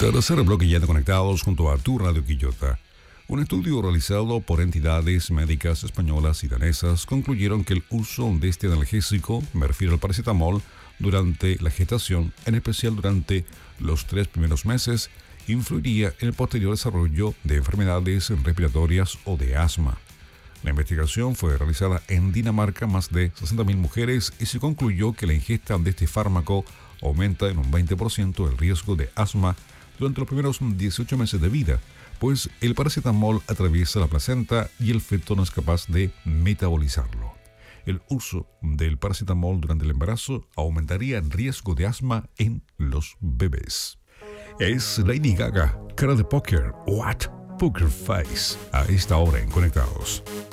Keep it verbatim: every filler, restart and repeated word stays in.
Tercer bloque ya de Conectados junto a tu Radio Quillota. Un estudio realizado por entidades médicas españolas y danesas concluyeron que el uso de este analgésico, me refiero al paracetamol, durante la gestación, en especial durante los tres primeros meses, influiría en el posterior desarrollo de enfermedades respiratorias o de asma. La investigación fue realizada en Dinamarca, más de sesenta mil mujeres, y se concluyó que la ingesta de este fármaco aumenta en un veinte por ciento el riesgo de asma durante los primeros dieciocho meses de vida, pues el paracetamol atraviesa la placenta y el feto no es capaz de metabolizarlo. El uso del paracetamol durante el embarazo aumentaría el riesgo de asma en los bebés. Es Lady Gaga, cara de póker, what? Poker Face, a esta hora en Conectados.